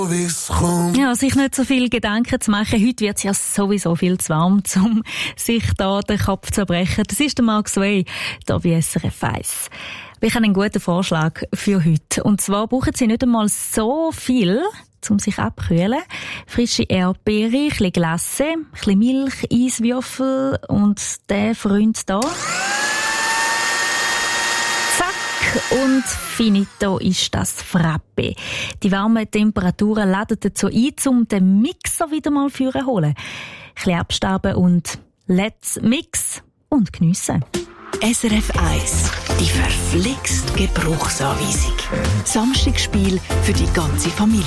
Ja, sich nicht so viel Gedanken zu machen. Heute wird es ja sowieso viel zu warm, um sich da den Kopf zu brechen. Das ist der Max Way, hier bei SRF 1. Ich habe einen guten Vorschlag für heute. Und zwar brauchen Sie nicht einmal so viel, um sich abkühlen. Frische Erdbeere, ein bisschen Glasse, ein bisschen Milch, Eiswürfel und der Freund da. Und finito ist das Frappe. Die warmen Temperaturen laden dazu ein, um den Mixer wieder mal zu holen. Ein bisschen abstaben und let's mix und geniessen. SRF 1, die verflixt Gebrauchsanweisung. Samstagsspiel für die ganze Familie.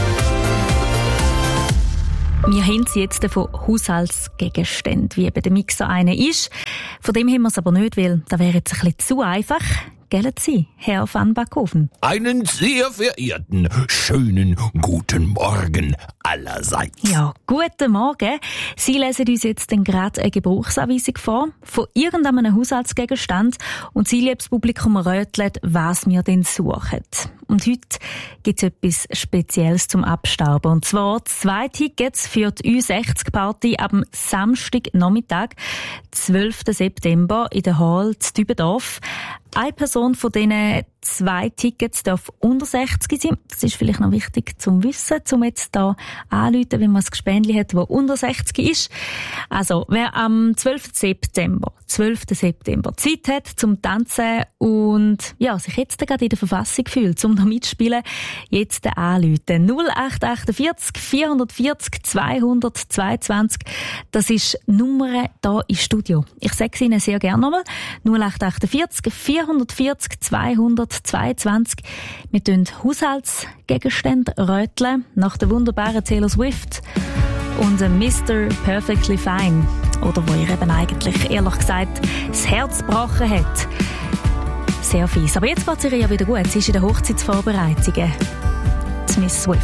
Wir haben sie jetzt von Haushaltsgegenständen, wie eben der Mixer einer ist. Von dem haben wir es aber nicht, weil das wäre jetzt ein bisschen zu einfach. Gell Sie, Herr van Backhoven? Einen sehr verehrten, schönen guten Morgen allerseits. Ja, guten Morgen. Sie lesen uns jetzt gerade eine Gebrauchsanweisung vor, von irgendeinem Haushaltsgegenstand, und Sie, liebes Publikum, röteln, was wir denn suchen. Und heute gibt es etwas Spezielles zum Abstauben. Und zwar 2 Tickets für die U60-Party am Samstagnachmittag, 12. September, in der Hall zu Dübendorf. Eine Person von diesen 2 Tickets darf unter 60 sein. Das ist vielleicht noch wichtig zum Wissen, um jetzt da anzurufen, wenn man ein Gespendli hat, das unter 60 ist. Also, wer am 12. September Zeit hat zum Tanzen und ja, sich jetzt gerade in der Verfassung fühlt, um da mitzuspielen, jetzt anrufen. 0848 440 222. Das ist die Nummer hier im Studio. Ich sage es Ihnen sehr gerne nochmal. 0848 440 222. Wir tun Haushaltsgegenstände röteln nach der wunderbaren Taylor Swift und Mr. Perfectly Fine. Oder wo ihr eben eigentlich, ehrlich gesagt, das Herz gebrochen hat. Sehr fies. Aber jetzt geht es ihr ja wieder gut. Sie ist in den Hochzeitsvorbereitungen. Miss Swift.